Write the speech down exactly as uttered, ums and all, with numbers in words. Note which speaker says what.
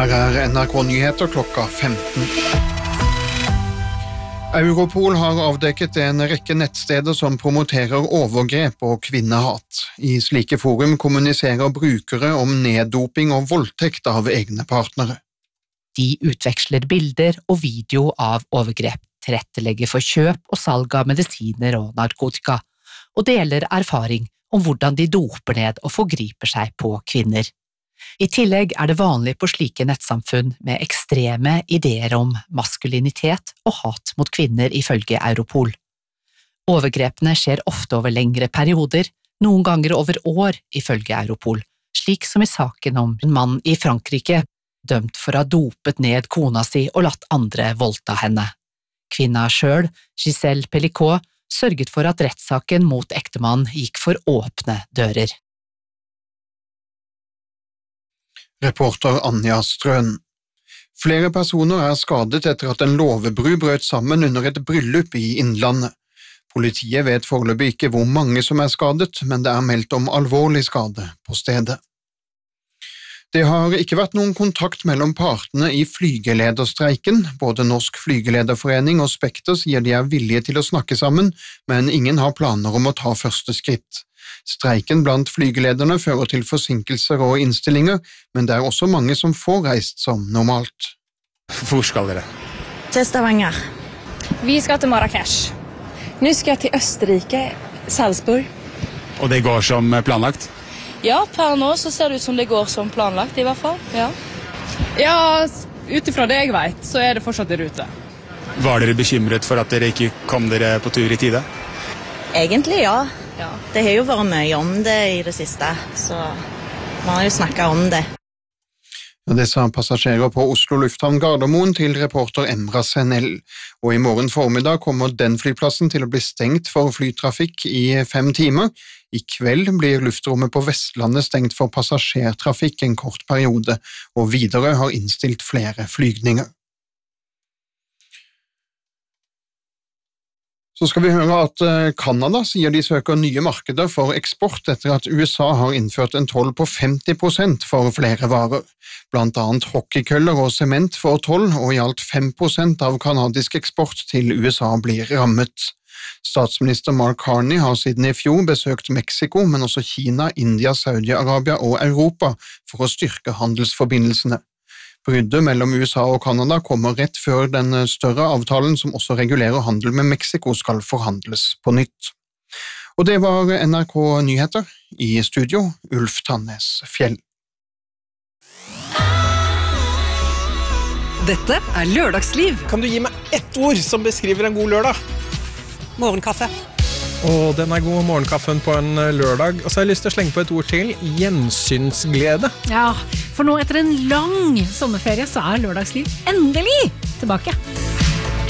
Speaker 1: Her er N R K-nyheter klokka femten. Europol har avdekket en rekke nettsteder som promoterer overgrep og kvinnehat. I slike forum kommuniserer brukere om neddoping og voldtekt av egne partnere.
Speaker 2: De utveksler bilder og video av overgrep, tilrettelegger for kjøp og salg av medisiner og narkotika, og deler erfaring om hvordan de doper ned og forgriper seg på kvinner. I tillegg er det vanlig på slike nettsamfunn med ekstreme ideer om maskulinitet og hat mot kvinner ifølge Europol. Overgrepene skjer ofte over lengre perioder, noen ganger over år ifølge Europol, slik som i saken om en mann i Frankrike, dømt for å ha dopet ned kona si og latt andre voldta henne. Kvinna selv, Giselle Pellicot, sørget for at rettssaken mot ektemann gikk for åpne dører.
Speaker 1: Reporter Anja Strøn. Flere personer er skadet etter at en låvebru brøt sammen under et bryllup i Innlandet. Politiet vet foreløpig ikke hvor mange som er skadet, men det er meldt om alvorlig skade på stedet. Det har ikke vært noen kontakt mellom partene i flygelederstreiken. Både Norsk Flygelederforening og Spekter sier de er villige til å snakke sammen, men ingen har planer om å ta første skritt. Streiken blant flygelederne fører til forsinkelser og innstillinger, men det er også mange som får reist som normalt.
Speaker 3: Hvor skal dere?
Speaker 4: Til Stavanger.
Speaker 5: Vi skal til Marrakesh. Nå skal jeg til Østerrike, Salzburg.
Speaker 3: Og det går som planlagt?
Speaker 5: Ja, per nå så ser det ut som det går som planlagt i hvert fall. Ja,
Speaker 6: ja utifra det jeg vet, så er det fortsatt i rute.
Speaker 3: Var dere bekymret for at dere ikke kom dere på tur i tide?
Speaker 4: Egentlig ja.
Speaker 5: Ja.
Speaker 4: Det har jo vært mye om det i det siste, så man har jo snakket om det.
Speaker 1: Det sa passasjerer på Oslo Lufthavn Gardermoen til reporter Emra Senell. Og i morgen formiddag kommer den flyplassen til å bli stengt for flytrafikk i fem timer. I kveld blir luftrommet på Vestlandet stengt for passasjertrafikk en kort periode, og Widerøe har innstilt flere flygninger. Så skal vi høre at Canada sier de søker nye markeder for eksport etter at U S A har innført en toll på femti prosent for flere varer. Blant annet hockeykøller og sement får toll, og i alt fem prosent av kanadisk eksport til U S A blir rammet. Statsminister Mark Carney har siden i fjor besøkt Mexico, men også Kina, India, Saudi-Arabia og Europa for å styrke handelsforbindelsene. Bruddet mellom U S A og Canada kommer rett før den større avtalen som også regulerer handel med Mexico skal forhandles på nytt. Og det var N R K Nyheter. I studio, Ulf Tannes Fjell.
Speaker 7: Dette er Lørdagsliv.
Speaker 8: Kan du gi meg ett ord som beskriver en god lørdag?
Speaker 7: Morgenkaffe.
Speaker 8: Og den er god morgenkaffen på en lørdag. Og så har jeg lyst til å slenge på et ord til. Gjensynsglede.
Speaker 9: Ja, for nå etter en lang sommerferie så er Lørdagsliv endelig tilbake.